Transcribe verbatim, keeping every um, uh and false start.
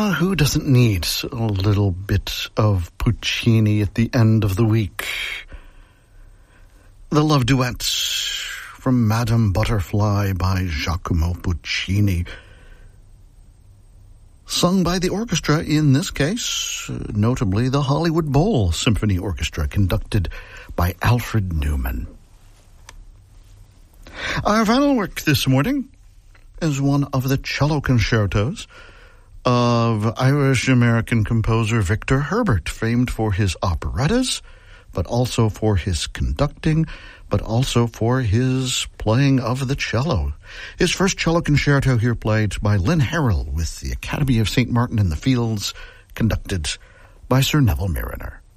Uh, who doesn't need a little bit of Puccini at the end of the week? The love duet from Madame Butterfly by Giacomo Puccini, sung by the orchestra, in this case, uh, notably the Hollywood Bowl Symphony Orchestra, conducted by Alfred Newman. Our final work this morning is one of the cello concertos of Irish-American composer Victor Herbert, famed for his operettas, but also for his conducting, but also for his playing of the cello. His first cello concerto here played by Lynn Harrell with the Academy of Saint Martin in the Fields, conducted by Sir Neville Marriner.